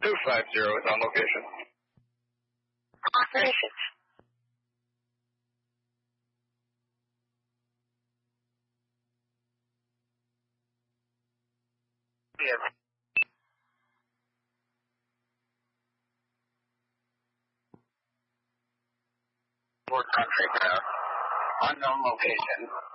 250 is on location. Operations. Yes. Country ground. Unknown location.